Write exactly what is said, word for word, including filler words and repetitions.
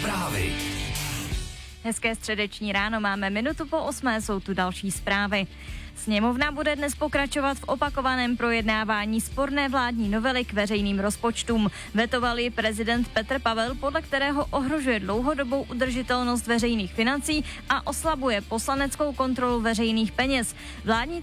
Zprávy. Hezké středeční ráno, máme minutu po osmé, jsou tu další zprávy. Sněmovna bude dnes pokračovat v opakovaném projednávání sporné vládní novely k veřejným rozpočtům. Vetoval ji prezident Petr Pavel, podle kterého ohrožuje dlouhodobou udržitelnost veřejných financí a oslabuje poslaneckou kontrolu veřejných peněz. Vládní